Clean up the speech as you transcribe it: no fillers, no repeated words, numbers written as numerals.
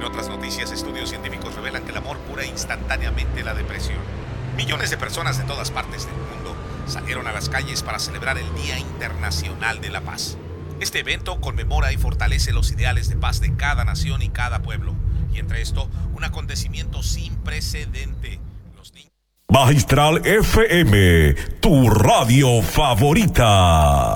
otras noticias, estudios científicos revelan que el amor cura instantáneamente la depresión. Millones de personas de todas partes del mundo salieron a las calles para celebrar el Día Internacional de la Paz. Este evento conmemora y fortalece los ideales de paz de cada nación y cada pueblo. Y entre esto, un acontecimiento sin precedente. Los niños... Magistral FM, tu radio favorita.